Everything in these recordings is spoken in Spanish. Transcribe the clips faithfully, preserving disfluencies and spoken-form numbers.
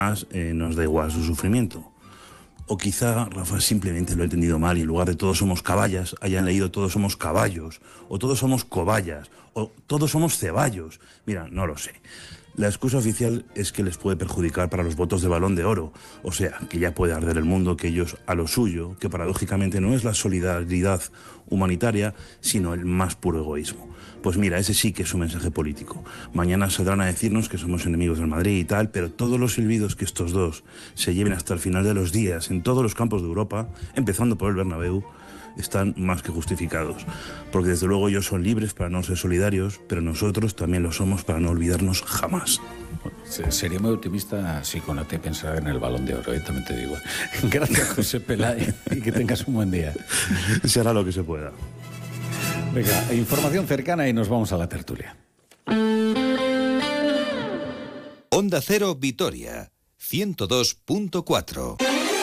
eh, nos da igual su sufrimiento. O quizá Rafa simplemente lo ha entendido mal y en lugar de todos somos caballas, hayan leído todos somos caballos, o todos somos cobayas, o todos somos ceballos. Mira, no lo sé. La excusa oficial es que les puede perjudicar para los votos de Balón de Oro, o sea, que ya puede arder el mundo, que ellos a lo suyo, que paradójicamente no es la solidaridad humanitaria, sino el más puro egoísmo. Pues mira, ese sí que es un mensaje político. Mañana saldrán a decirnos que somos enemigos del Madrid y tal, pero todos los silbidos que estos dos se lleven hasta el final de los días en todos los campos de Europa, empezando por el Bernabéu, están más que justificados. Porque desde luego ellos son libres para no ser solidarios, pero nosotros también lo somos para no olvidarnos jamás. Sería muy optimista si con la T pensara en el Balón de Oro, ¿eh? También te digo. Gracias, José Peláez, y que tengas un buen día. Se hará lo que se pueda. Venga, información cercana y nos vamos a la tertulia. Onda Cero Vitoria, ciento dos punto cuatro.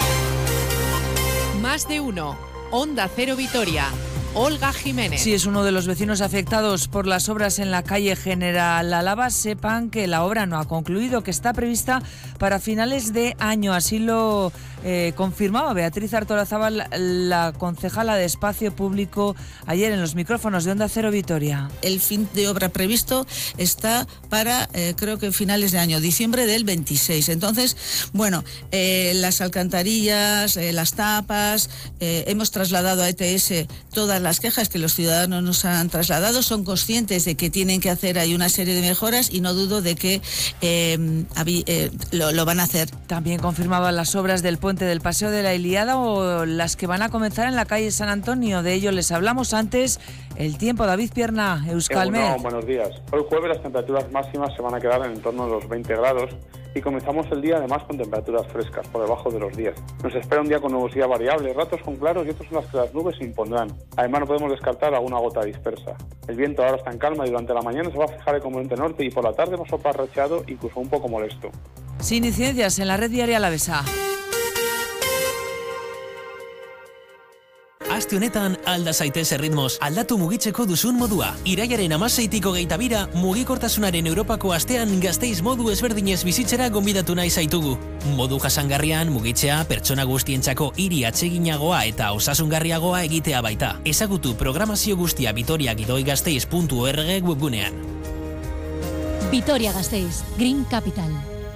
Más de uno. Onda Cero Vitoria. Olga Jiménez. Si es uno de los vecinos afectados por las obras en la calle General Álava, sepan que la obra no ha concluido, que está prevista para finales de año. Así lo eh, confirmaba Beatriz Artolazábal, la concejala de Espacio Público, ayer en los micrófonos de Onda Cero Vitoria. El fin de obra previsto está para, eh, creo que finales de año, diciembre del veintiséis. Entonces, bueno, eh, las alcantarillas, eh, las tapas, eh, hemos trasladado a E T S todas las quejas que los ciudadanos nos han trasladado. Son conscientes de que tienen que hacer ahí una serie de mejoras y no dudo de que eh, eh, lo, lo van a hacer. También confirmaban las obras del puente del Paseo de la Ilíada o las que van a comenzar en la calle San Antonio. De ello les hablamos antes. El tiempo, David Pierna, Euskalmet. Eh, bueno, buenos días. Hoy jueves las temperaturas máximas se van a quedar en torno a los veinte grados y comenzamos el día además con temperaturas frescas, por debajo de los diez. Nos espera un día con nubosidad variable, ratos con claros y otros en las que las nubes se impondrán. Además no podemos descartar alguna gota dispersa. El viento ahora está en calma y durante la mañana se va a fijar el componente norte y por la tarde va a soplar rachado, incluso un poco molesto. Sin incidencias en la red viaria alavesa. Aste honetan alda zaitez erritmos, aldatu mugitzeko duzun modua. Iraiaren hamaseitik hogeita bira, mugikortasunaren Europako astean Gasteiz modu ezberdinez bizitzera gonbidatu nahi zaitugu. Modu jasangarrian mugitzea pertsona guztientzako hiri atseginagoa eta osasungarriagoa egitea baita. Ezagutu programazio guztia vitoriagidoi-gasteiz puntu org webgunean. Vitoria Gasteiz, Green Capital.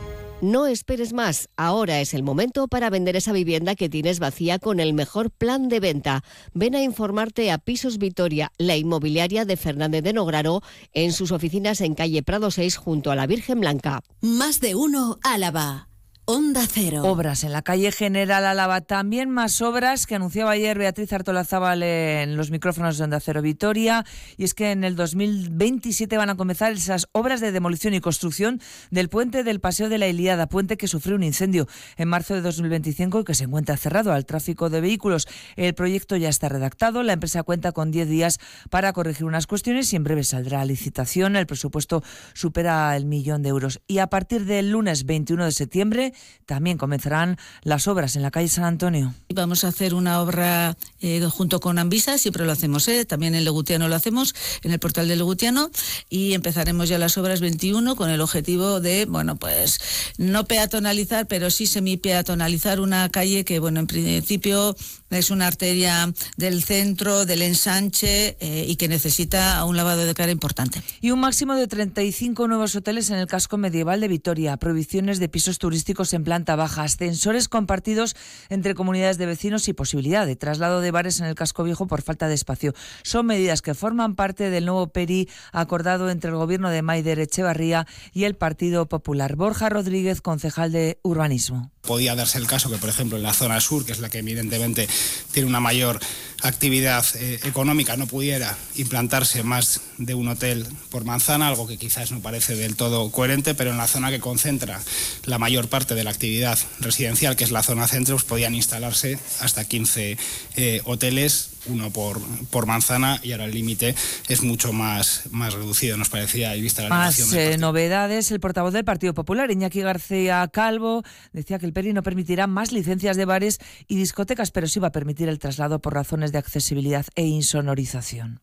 No esperes más, ahora es el momento para vender esa vivienda que tienes vacía con el mejor plan de venta. Ven a informarte a Pisos Vitoria, la inmobiliaria de Fernández de Nograro, en sus oficinas en calle Prado seis junto a la Virgen Blanca. Más de uno, Álava. Onda Cero. Obras en la calle General Álava, también más obras que anunciaba ayer Beatriz Artolazábal en los micrófonos de Onda Cero Vitoria, y es que en el dos mil veintisiete van a comenzar esas obras de demolición y construcción del puente del Paseo de la Ilíada, puente que sufrió un incendio en marzo de dos mil veinticinco y que se encuentra cerrado al tráfico de vehículos. El proyecto ya está redactado, la empresa cuenta con diez días para corregir unas cuestiones y en breve saldrá a licitación. El presupuesto supera el millón de euros y a partir del lunes veintiuno de septiembre también comenzarán las obras en la calle San Antonio. Vamos a hacer una obra eh, junto con Anvisa, siempre lo hacemos, ¿eh? También en Legutiano lo hacemos, en el portal de Legutiano, y empezaremos ya las obras veintiuno con el objetivo de, bueno, pues no peatonalizar, pero sí semi-peatonalizar una calle que, bueno, en principio es una arteria del centro, del ensanche eh, y que necesita un lavado de cara importante. Y un máximo de treinta y cinco nuevos hoteles en el casco medieval de Vitoria, prohibiciones de pisos turísticos en planta baja, ascensores compartidos entre comunidades de vecinos y posibilidad de traslado de bares en el casco viejo por falta de espacio. Son medidas que forman parte del nuevo P E R I acordado entre el gobierno de Maider Echevarría y el Partido Popular. Borja Rodríguez, concejal de Urbanismo. Podía darse el caso que, por ejemplo, en la zona sur, que es la que evidentemente tiene una mayor actividad eh, económica, no pudiera implantarse más de un hotel por manzana, algo que quizás no parece del todo coherente, pero en la zona que concentra la mayor parte de la actividad residencial, que es la zona centro, pues podían instalarse hasta quince eh, hoteles, uno por, por manzana, y ahora el límite es mucho más, más reducido, nos parecía, y vista la Más eh, novedades. El portavoz del Partido Popular, Iñaki García Calvo, decía que el P E R I no permitirá más licencias de bares y discotecas, pero sí va a permitir el traslado por razones de accesibilidad e insonorización.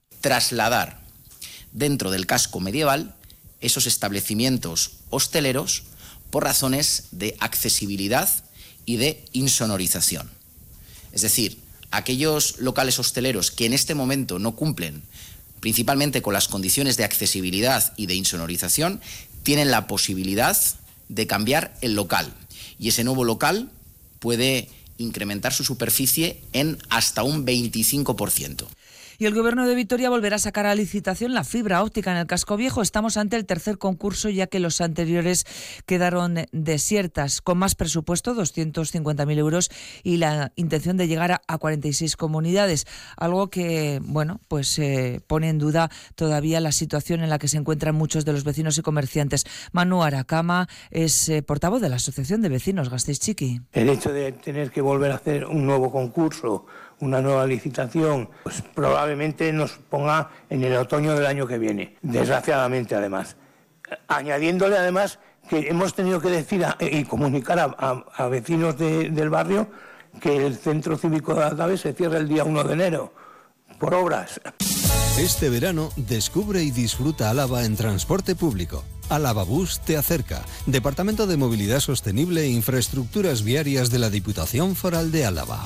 Trasladar dentro del casco medieval esos establecimientos hosteleros por razones de accesibilidad y de insonorización. Es decir, aquellos locales hosteleros que en este momento no cumplen principalmente con las condiciones de accesibilidad y de insonorización, tienen la posibilidad de cambiar el local. Y ese nuevo local puede incrementar su superficie en hasta un veinticinco por ciento. Y el Gobierno de Vitoria volverá a sacar a licitación la fibra óptica en el Casco Viejo. Estamos ante el tercer concurso, ya que los anteriores quedaron desiertas, con más presupuesto, doscientos cincuenta mil euros, y la intención de llegar a, a cuarenta y seis comunidades. Algo que, bueno, pues eh, pone en duda todavía la situación en la que se encuentran muchos de los vecinos y comerciantes. Manu Aracama es eh, portavoz de la Asociación de Vecinos Gasteiz Txiki. El hecho de tener que volver a hacer un nuevo concurso, una nueva licitación, pues probablemente nos ponga en el otoño del año que viene, desgraciadamente además. Añadiéndole además que hemos tenido que decir a, y comunicar a, a, a vecinos de, del barrio que el Centro Cívico de Aldave se cierra el día uno de enero por obras. Este verano descubre y disfruta Álava en transporte público. Álava Bus te acerca. Departamento de Movilidad Sostenible e Infraestructuras Viarias de la Diputación Foral de Álava.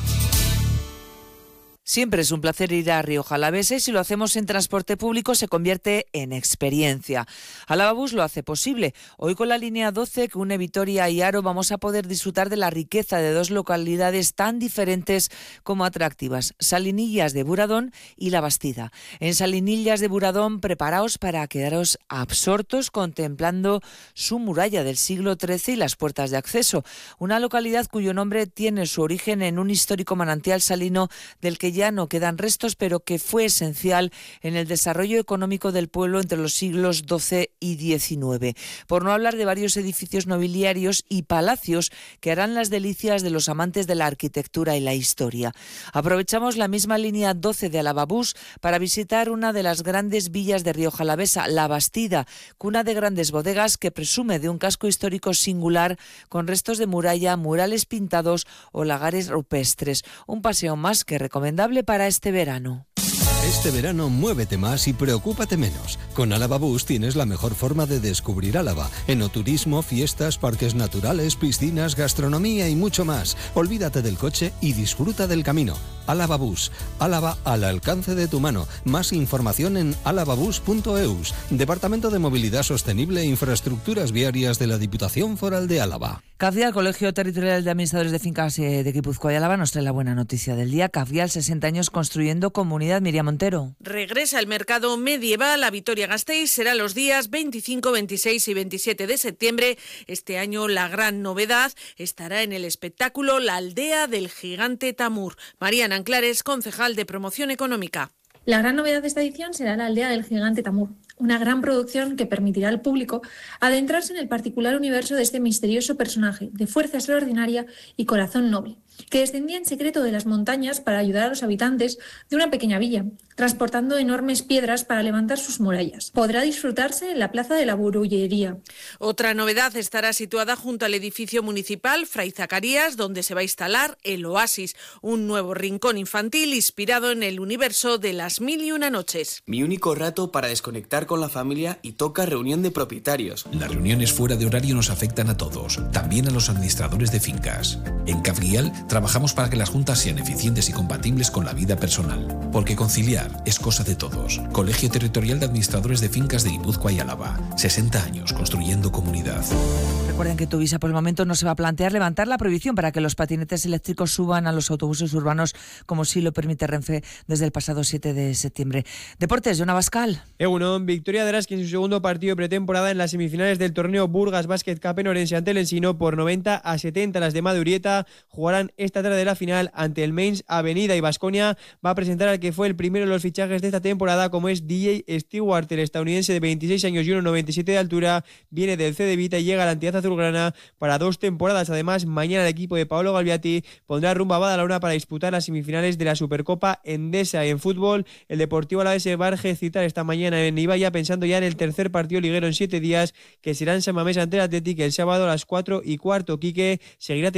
Siempre es un placer ir a Rioja Alavesa y si lo hacemos en transporte público se convierte en experiencia. Álava Bus lo hace posible. Hoy con la línea doce que une Vitoria y Haro vamos a poder disfrutar de la riqueza de dos localidades tan diferentes como atractivas, Salinillas de Buradón y La Bastida. En Salinillas de Buradón preparaos para quedaros absortos contemplando su muralla del siglo trece y las puertas de acceso, una localidad cuyo nombre tiene su origen en un histórico manantial salino del que ya no quedan restos, pero que fue esencial en el desarrollo económico del pueblo entre los siglos doce y diecinueve. Por no hablar de varios edificios nobiliarios y palacios que harán las delicias de los amantes de la arquitectura y la historia. Aprovechamos la misma línea doce de Álava Bus para visitar una de las grandes villas de Rioja Alavesa, La Bastida, cuna de grandes bodegas que presume de un casco histórico singular con restos de muralla, murales pintados o lagares rupestres. Un paseo más que recomendable para este verano. Este verano muévete más y preocúpate menos. Con Álava Bus tienes la mejor forma de descubrir Álava. Enoturismo, fiestas, parques naturales, piscinas, gastronomía y mucho más. Olvídate del coche y disfruta del camino. Álava Bus. Álava al alcance de tu mano. Más información en alavabus punto eus. Departamento de Movilidad Sostenible e Infraestructuras Viarias de la Diputación Foral de Álava. Cafdial, Colegio Territorial de Administradores de Fincas de Guipúzcoa y Álava, nos trae la buena noticia del día. Cafdial, sesenta años construyendo comunidad. Miriam Montero. Regresa el mercado medieval a Vitoria-Gasteiz. Será los días veinticinco, veintiséis y veintisiete de septiembre. Este año la gran novedad estará en el espectáculo La Aldea del Gigante Tamur. Mariana Anclares, concejal de Promoción Económica. La gran novedad de esta edición será La Aldea del Gigante Tamur, una gran producción que permitirá al público adentrarse en el particular universo de este misterioso personaje de fuerza extraordinaria y corazón noble, que descendía en secreto de las montañas para ayudar a los habitantes de una pequeña villa, transportando enormes piedras para levantar sus murallas. Podrá disfrutarse en la Plaza de la Burullería. Otra novedad estará situada junto al edificio municipal Fray Zacarías, donde se va a instalar el Oasis, un nuevo rincón infantil inspirado en el universo de las mil y una noches. Mi único rato para desconectar con la familia y toca reunión de propietarios. Las reuniones fuera de horario nos afectan a todos, también a los administradores de fincas. En Cafdial trabajamos para que las juntas sean eficientes y compatibles con la vida personal, porque conciliar es cosa de todos. Colegio Territorial de Administradores de Fincas de Guipúzcoa y Álava. sesenta años construyendo comunidad. Recuerden que Tuvisa por el momento no se va a plantear levantar la prohibición para que los patinetes eléctricos suban a los autobuses urbanos, como sí lo permite Renfe desde el pasado siete de septiembre. Deportes, Jona Bascal. Egunon, victoria de Araski en su segundo partido de pretemporada en las semifinales del torneo Burgas Basket Cup en Orense ante el Ensino por noventa a setenta. Las de Madurieta jugarán esta tarde de la final ante el Mainz Avenida, y Baskonia va a presentar al que fue el primero de los fichajes de esta temporada, como es D J Stewart, el estadounidense de veintiséis años y uno noventa y siete de altura, viene del C D Vita y llega a la entidad azulgrana para dos temporadas. Además, mañana el equipo de Paolo Galviati pondrá rumbo a Badalona para disputar las semifinales de la Supercopa Endesa. En fútbol, el Deportivo Alavés va a ejercitar esta mañana en Ibaya, pensando ya en el tercer partido liguero en siete días, que será en San Mamés ante el Athletic el sábado a las cuatro y cuarto. Quique seguirá teniendo las bajas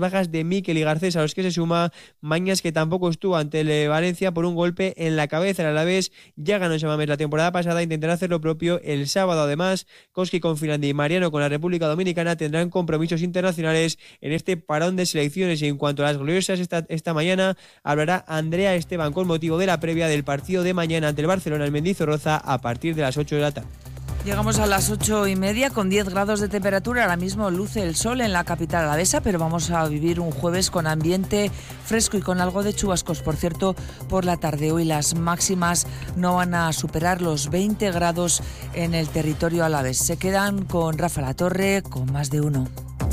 bajas de Mikel y Garcés, a los que se suma Mañas, que tampoco estuvo ante el Valencia por un golpe en la cabeza. El Alavés ya ganó en San Mamés la temporada pasada, intentará hacer lo propio el sábado. Además, Koski con Finlandia y Mariano con la República Dominicana tendrán compromisos internacionales en este parón de selecciones. Y en cuanto a las gloriosas, esta, esta mañana hablará Andrea Esteban con motivo de la previa del partido de mañana ante el Barcelona en Mendizorroza a partir de las ocho de la tarde. Llegamos a las ocho y media con diez grados de temperatura. Ahora mismo luce el sol en la capital alavesa, pero vamos a vivir un jueves con ambiente fresco y con algo de chubascos. Por cierto, por la tarde hoy las máximas no van a superar los veinte grados en el territorio alavés. Se quedan con Rafa Latorre con Más de Uno.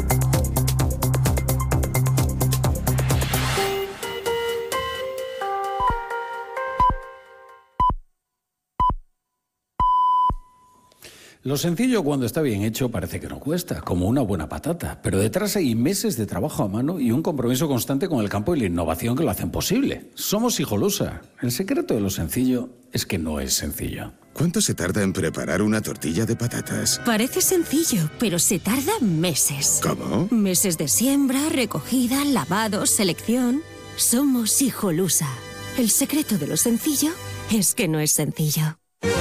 Lo sencillo cuando está bien hecho parece que no cuesta, como una buena patata, pero detrás hay meses de trabajo a mano y un compromiso constante con el campo y la innovación que lo hacen posible. Somos Hijolusa. El secreto de lo sencillo es que no es sencillo. ¿Cuánto se tarda en preparar una tortilla de patatas? Parece sencillo, pero se tarda meses. ¿Cómo? Meses de siembra, recogida, lavado, selección. Somos Hijolusa. El secreto de lo sencillo es que no es sencillo.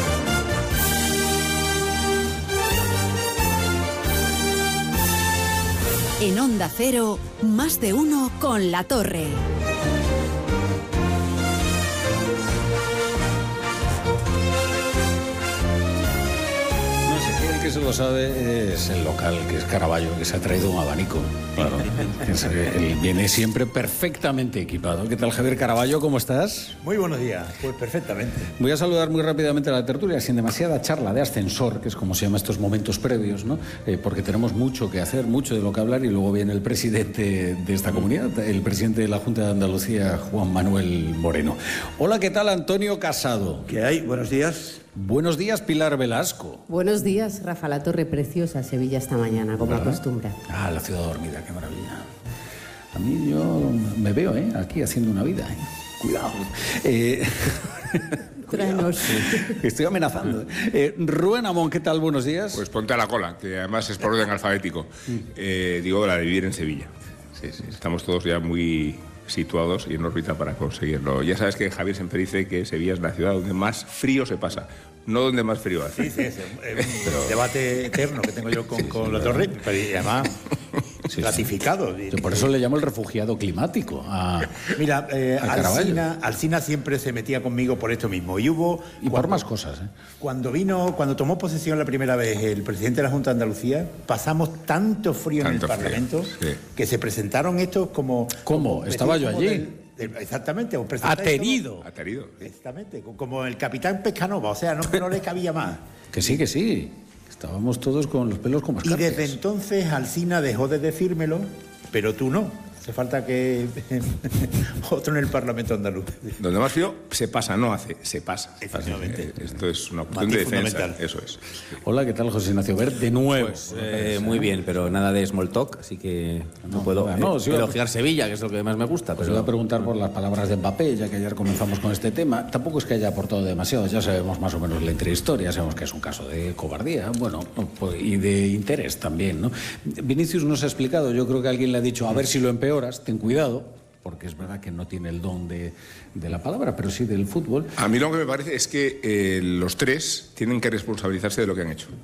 En Onda Cero, Más de Uno con La Torre. Que se lo sabe es el local, que es Caravaggio, que se ha traído un abanico. Claro, él viene siempre perfectamente equipado. ¿Qué tal, Javier Caravaggio? ¿Cómo estás? Muy buenos días, pues perfectamente. Voy a saludar muy rápidamente a la tertulia, sin demasiada charla de ascensor, que es como se llama estos momentos previos, ¿no? Eh, porque tenemos mucho que hacer, mucho de lo que hablar, y luego viene el presidente de esta comunidad, el presidente de la Junta de Andalucía, Juan Manuel Moreno. Hola, ¿qué tal, Antonio Casado? ¿Qué hay? Buenos días. Buenos días, Pilar Velasco. Buenos días, Rafa Latorre. Preciosa Sevilla esta mañana, como ¿verdad? acostumbra. Ah, la ciudad dormida, qué maravilla. A mí yo me veo, ¿eh? Aquí haciendo una vida, ¿eh? Cuidado. Eh... Tráenos. Estoy amenazando. Eh, Rubén Amón, ¿qué tal? Buenos días. Pues ponte a la cola, que además es por orden alfabético. Eh, digo, la de vivir en Sevilla. Sí, sí. Estamos todos ya muy situados y en órbita para conseguirlo. Ya sabes que Javier siempre dice que Sevilla es la ciudad donde más frío se pasa, no donde más frío hace. Sí, sí, es un Pero... debate eterno que tengo yo con, sí, con sí, la Torre, pero y además sí, ratificado. Sí. Yo por eso le llamo el refugiado climático a Mira, eh, a Alsina, Alsina siempre se metía conmigo por esto mismo. Y hubo... Y cuando, por más cosas, ¿eh? Cuando vino, cuando tomó posesión la primera vez el presidente de la Junta de Andalucía, pasamos tanto frío tanto en el frío, Parlamento sí. que se presentaron estos como... ¿Cómo? como Estaba yo allí. Del, del, exactamente. Aterido. Como, Aterido. Exactamente. Como el capitán Pescanova. O sea, no, no le cabía más. Que sí, que sí. Estábamos todos con los pelos como escarpias. Y desde entonces Alsina dejó de decírmelo, pero tú no. Hace falta que otro en el Parlamento andaluz. Donde más frío se pasa, no hace, se pasa. Efectivamente. Esto es una cuestión de defensa. Eso es. Hola, ¿qué tal, José Ignacio Bert? De nuevo. Pues, eh, muy bien, pero nada de small talk, así que no, no puedo no, no, sí, elogiar Sevilla, que es lo que más me gusta. Pues pero... voy a preguntar por las palabras de Mbappé, ya que ayer comenzamos con este tema. Tampoco es que haya aportado demasiado, ya sabemos más o menos la intrahistoria, sabemos que es un caso de cobardía, bueno, y de interés también, ¿no? Vinicius nos ha explicado, yo creo que alguien le ha dicho, a ver si lo empeoras, ten cuidado, porque es verdad que no tiene el don de, de la palabra, pero sí del fútbol. A mí lo que me parece es que eh, los tres tienen que responsabilizarse de lo que han hecho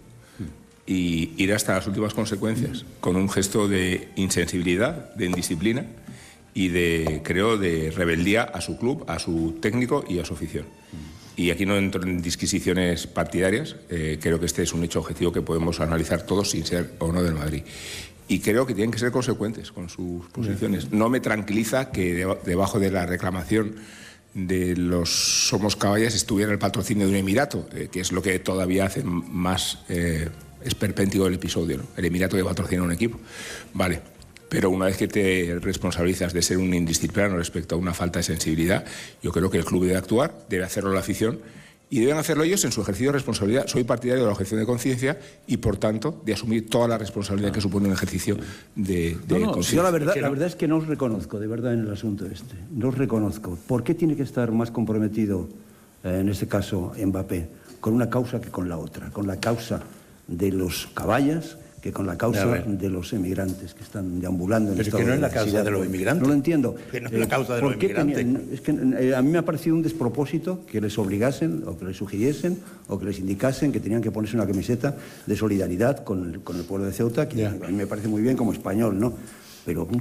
y ir hasta las últimas consecuencias, con un gesto de insensibilidad, de indisciplina y de, creo, de rebeldía a su club, a su técnico y a su afición. Y aquí no entro en disquisiciones partidarias, eh, creo que este es un hecho objetivo que podemos analizar todos sin ser o no del Madrid. Y creo que tienen que ser consecuentes con sus posiciones. No me tranquiliza que debajo de la reclamación de los Somos Caballas estuviera el patrocinio de un Emirato, eh, que es lo que todavía hace más eh, esperpéntico el episodio, ¿no? El Emirato que patrocina un equipo. Vale, pero una vez que te responsabilizas de ser un indisciplinado respecto a una falta de sensibilidad, yo creo que el club debe actuar, debe hacerlo la afición, y deben hacerlo ellos en su ejercicio de responsabilidad. Soy partidario de la objeción de conciencia y, por tanto, de asumir toda la responsabilidad que supone un ejercicio de, de no, no, conciencia. Yo la verdad, la verdad es que no os reconozco, de verdad, en el asunto este. No os reconozco. ¿Por qué tiene que estar más comprometido, eh, en este caso, Mbappé, con una causa que con la otra? Con la causa de los caballas, que con la causa de los emigrantes que están deambulando en Pero estado que no de es la causa necesidad. de los inmigrantes. No lo entiendo. Que no es la causa de ¿por los qué inmigrantes. tenían- es que eh, a mí me ha parecido un despropósito que les obligasen o que les sugiriesen o que les indicasen que tenían que ponerse una camiseta de solidaridad con el, con el pueblo de Ceuta, que a mí me parece muy bien como español, ¿no? Pero